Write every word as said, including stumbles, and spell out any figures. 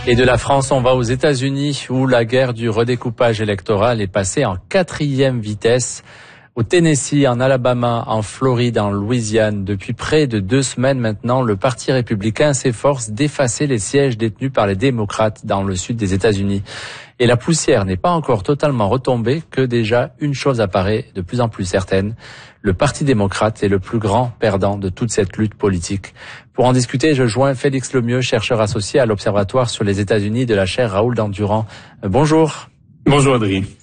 Et de la France, on va aux États-Unis où la guerre du redécoupage électoral est passée en quatrième vitesse. Au Tennessee, en Alabama, en Floride, en Louisiane, depuis près de deux semaines maintenant, le Parti républicain s'efforce d'effacer les sièges détenus par les démocrates dans le sud des États-Unis. Et la poussière n'est pas encore totalement retombée que déjà une chose apparaît de plus en plus certaine. Le Parti démocrate est le plus grand perdant de toute cette lutte politique. Pour en discuter, je joins Félix Lemieux, chercheur associé à l'Observatoire sur les États-Unis de la chaire Raoul Dandurand. Bonjour. Bonjour Adrien.